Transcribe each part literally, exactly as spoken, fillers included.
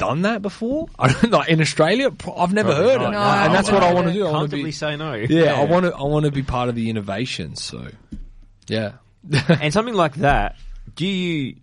done that before? I don't know. In Australia, I've never Probably heard not. it, no, and that's what I want to do. I want to be say no. Yeah, yeah. I want to. I want to be part of the innovation. So, yeah. And something like that, do you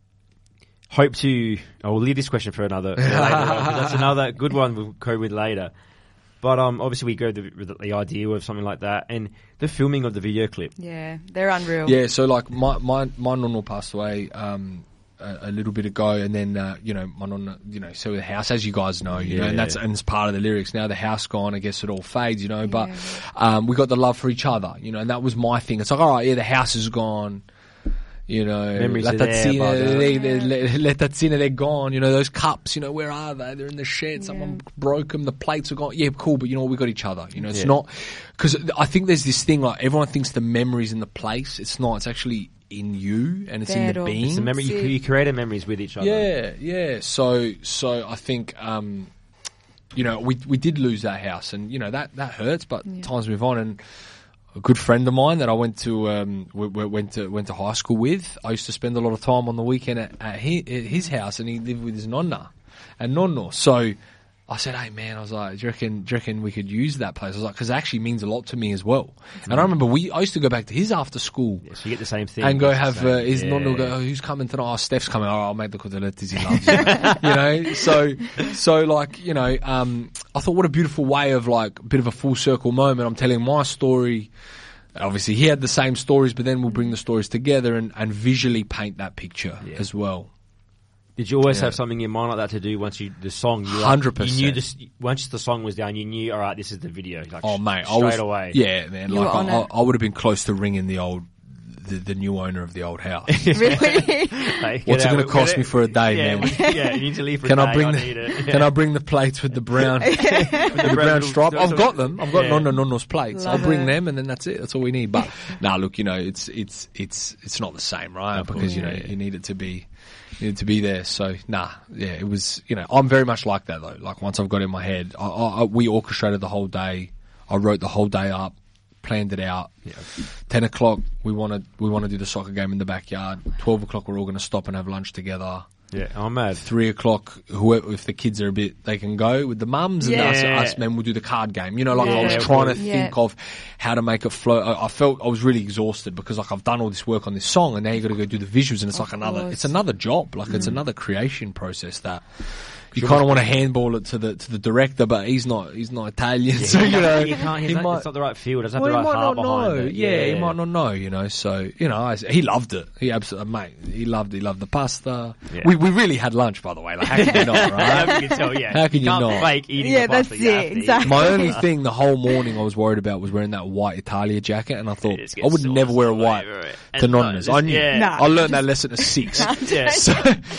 hope to? I will leave this question for another. For later on, 'cause that's another good one we'll go with later. But um, obviously we go the, the, the idea of something like that and the filming of the video clip. Yeah, they're unreal. Yeah, so like my my my nonna passed away um, a, a little bit ago, and then uh, you know my nonna, you know, so the house, as you guys know, you yeah. know, and that's and it's part of the lyrics. Now the house gone, I guess it all fades, you know. But yeah. um, we got the love for each other, you know, and that was my thing. It's like, all right, yeah, the house is gone. You know, memories La are there, Tazzina, they, yeah. they, they, La Tazzina, they're gone. You know, those cups, you know, where are they? They're in the shed. Yeah. Someone broke them. The plates are gone. Yeah, cool, but you know, we got each other. You know, it's yeah. not, because I think there's this thing, like, everyone thinks the memory's in the place. It's not. It's actually in you, and it's in the being. It's the memory. You, you create memories with each other. Yeah, yeah. So, so I think, um, you know, we we did lose that house, and, you know, that, that hurts, but yeah. times move on, and a good friend of mine that I went to um, w- w- went to went to high school with. I used to spend a lot of time on the weekend at, at, his, at his house, and he lived with his nonna and nonno. So I said, "Hey man," I was like, "Do you reckon, do you reckon we could use that place?" I was like, "Because it actually means a lot to me as well." Mm-hmm. And I remember we I used to go back to his after school, yeah, so you get the same thing, and go have uh, his yeah. nonno go, oh, "Who's coming tonight?" Oh, Steph's coming. Oh, I'll make the cotelettes. He loves it. You know. So so like you know, um, I thought, what a beautiful way of like a bit of a full circle moment. I'm telling my story. Obviously, he had the same stories, but then we'll bring the stories together and, and visually paint that picture yeah. as well. Did you always yeah. have something in mind like that to do once you the song? You Hundred percent. You knew this once the song was done. You knew, all right, this is the video. Like, oh mate, straight I was, away. Yeah, man. You like I, I, I would have been close to ringing the old. The, the new owner of the old house. Really? Hey, what's it going to cost me for a day, yeah, man? Yeah, you need to leave for can a I day. bring I the, need it. Yeah. Can I bring the plates with the brown, with the, the brown stripe? I've got them. I've got yeah. Nonna Nonno's plates. Love I'll bring it. them, and then that's it. That's all we need. But now, nah, look, you know, it's it's it's it's not the same, right? Of because course, you know yeah. you need it to be. Needed to be there, so nah, yeah, it was. You know, I'm very much like that though. Like once I've got it in my head, I, I, we orchestrated the whole day. I wrote the whole day up, planned it out. Yeah. Ten o'clock, we want to we want to do the soccer game in the backyard. Twelve o'clock, we're all going to stop and have lunch together. Yeah, I'm mad. Three o'clock, whoever, if the kids are a bit, they can go with the mums, yeah. and us, us men will do the card game. You know, like yeah. I was trying to yeah. think of how to make it flow. I, I felt I was really exhausted because like I've done all this work on this song, and now you got to go do the visuals, and it's of like another, course. it's another job. Like mm. it's another creation process that. You kind of want to handball it to the to the director, but he's not he's not Italian, Yeah, so you know you can't, he not, might, it's not the right feel. It doesn't have well, the right heart not behind know. it. Yeah, yeah, he might not know. You know, so you know, I, he loved it. He absolutely, mate. He loved he loved the pasta. Yeah. We we really had lunch, by the way. Like, how can you not? Right? How can you tell? Yeah, how can you, you can't not? fake eating yeah, the pasta. that's You it. have to Exactly. My only thing the whole morning I was worried about was wearing that white Italia jacket, and I thought I would never wear a white to Nonnas. I knew. Yeah. Nah, I learned that lesson at six. Yeah. So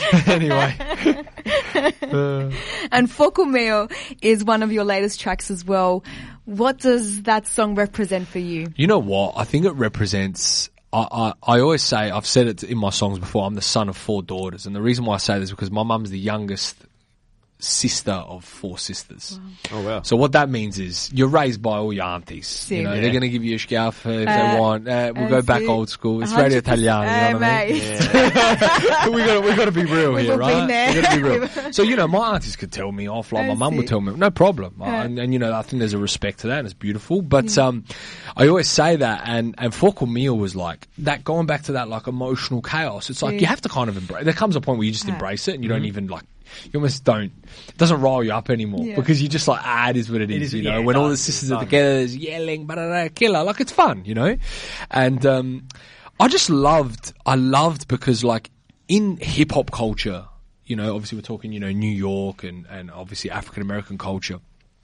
anyway. uh, And Foco Mio is one of your latest tracks as well. What does that song represent for you? You know what? I think it represents. I, I, I always say, I've said it in my songs before, I'm the son of four daughters. And the reason why I say this is because my mum's the youngest sister of four sisters. Wow. Oh, wow. So what that means is you're raised by all your aunties. Sim. You know, Yeah. they're going to give you a scarf if Uh, they want. Uh, we'll uh, go back see. old school. It's Radio one hundred percent. Italiano, you know what I mean? Mate. we got we got to be real We've here, all right? been there. We got to be real. So you know, my aunties could tell me off, like I my mum would see. tell me, no problem. Yeah. And, and you know, I think there's a respect to that, and it's beautiful. But um, I always say that, and and Foco Mio was like that, going back to that like emotional chaos. It's like Yeah. you have to kind of embrace. There comes a point where you just Yeah. embrace it, and you don't even like. You almost don't. It doesn't rile you up anymore Yeah. because you just like, ah, it is what it is. It is, you yeah, know, it when all the does, sisters it's are fun. together, there's yelling, ba killer. Like it's fun, you know. And um, I just loved. I loved because like in hip hop culture, you know, obviously we're talking, you know, New York and and obviously African American culture.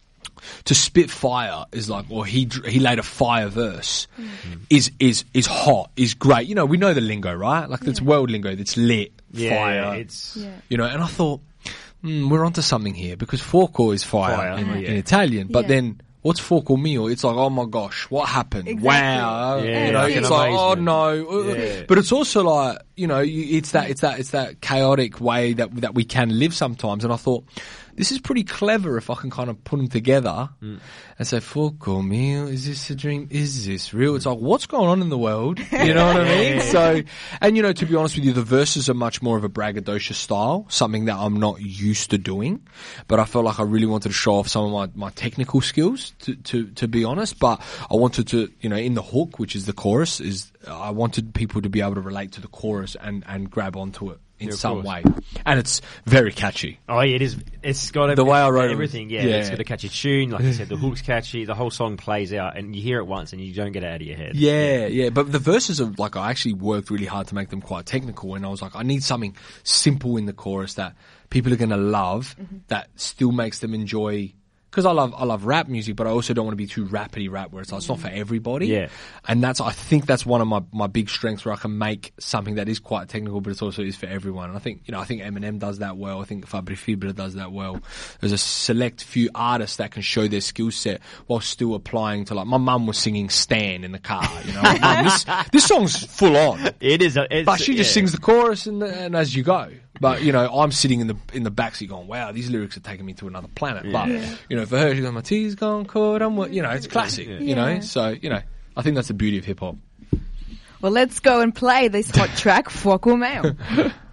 To spit fire is like, or he he laid a fire verse, mm. is is is hot, is great. You know, we know the lingo, right? Like it's Yeah. world lingo. That's lit, Yeah, fire. it's Yeah. You know, and I thought, mm, we're onto something here because Foco is fire, Fire, in, yeah. in Italian, but Yeah. then what's Foco Mio? It's like, oh my gosh, what happened? Exactly. Wow, Yeah, you know, like an it's like, oh amazement. no, Yeah. but it's also like, you know, you, it's that, it's that, it's that chaotic way that that we can live sometimes. And I thought, this is pretty clever if I can kind of put them together mm. and say, Foco mio, is this a dream? Is this real? It's like, what's going on in the world? You know what I mean? So, and you know, to be honest with you, the verses are much more of a braggadocious style, something that I'm not used to doing. But I felt like I really wanted to show off some of my, my technical skills, to, to, to be honest. But I wanted to, you know, in the hook, which is the chorus, is I wanted people to be able to relate to the chorus and, and grab onto it in yeah, some way. And it's very catchy. Oh, yeah, it is. It's got the way I wrote everything. It was, yeah, yeah, it's got a catchy tune. Like I said, the hook's catchy. The whole song plays out, and you hear it once, and you don't get it out of your head. Yeah, yeah. yeah. But the verses are like, I actually worked really hard to make them quite technical, and I was like, I need something simple in the chorus that people are going to love, mm-hmm. that still makes them enjoy. Because I love I love rap music, but I also don't want to be too rappity rap where it's like, it's not for everybody. Yeah. And that's, I think that's one of my, my big strengths, where I can make something that is quite technical, but it also is for everyone. And I think, you know, I think Eminem does that well. I think Fabri Fibra does that well. There's a select few artists that can show their skill set while still applying to, like, my mum was singing Stan in the car, you know. Like, Mum, this, this song's full on. It is. A, it's, but she just yeah. sings the chorus and, and as you go. But, you know, I'm sitting in the in the backseat going, wow, these lyrics are taking me to another planet. Yeah. But, you know, for her, she's going, my tea's gone cold, I'm what, you know, it's classic, yeah. you know. Yeah. So, you know, I think that's the beauty of hip-hop. Well, let's go and play this hot track, Foco Meo.